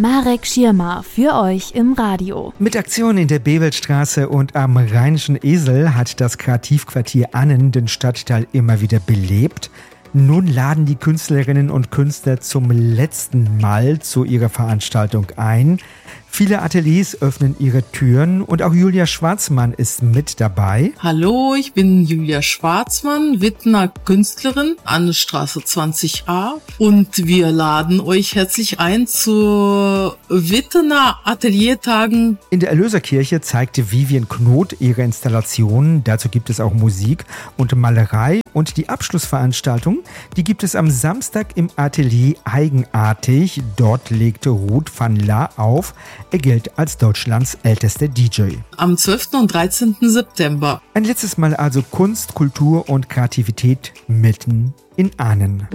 Marek Schirmer für euch im Radio. Mit Aktionen in der Bebelstraße und am Rheinischen Esel hat das Kreativquartier Annen den Stadtteil immer wieder belebt. Nun laden die Künstlerinnen und Künstler zum letzten Mal zu ihrer Veranstaltung ein. Viele Ateliers öffnen ihre Türen und auch Julia Schwarzmann ist mit dabei. Hallo, ich bin Julia Schwarzmann, Wittener Künstlerin, Annenstraße 20a. Und wir laden euch herzlich ein zu Wittener Ateliertagen. In der Erlöserkirche zeigte Vivian Knot ihre Installationen. Dazu gibt es auch Musik und Malerei. Und die Abschlussveranstaltung, die gibt es am Samstag im Atelier Eigenartig. Dort legte Ruth van La auf. Er gilt als Deutschlands ältester DJ. Am 12. und 13. September. Ein letztes Mal also Kunst, Kultur und Kreativität mitten in Annen.